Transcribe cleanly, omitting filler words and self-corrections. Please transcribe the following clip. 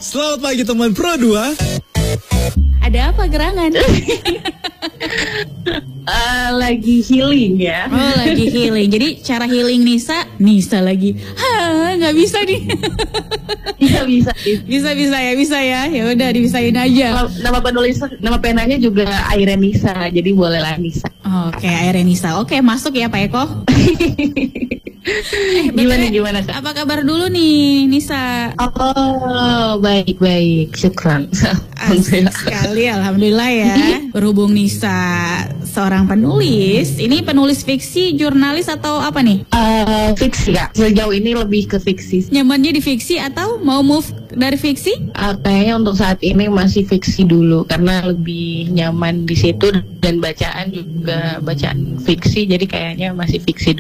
Selamat pagi teman Pro 2. Ada apa gerangan? Lagi healing ya. Oh, lagi healing. Jadi cara healing Nisa lagi. Nggak bisa nih. Bisa ya. Ya udah dibisain aja. Nama penanya juga Airenisa, jadi bolehlah Nisa. Oke, Airenisa. Oke, masuk ya Pak Eko. Gimana Kak? Apa kabar dulu nih Nisa? Oh, baik, syukran. Asik sekali, alhamdulillah ya. Berhubung Nisa seorang penulis, ini penulis fiksi, jurnalis atau apa nih? Fiksi Kak, sejauh ini lebih ke fiksi. Nyamannya di fiksi atau mau move dari fiksi? Kayaknya untuk saat ini masih fiksi dulu, karena lebih nyaman di situ dan bacaan juga bacaan fiksi, jadi kayaknya masih fiksi dulu.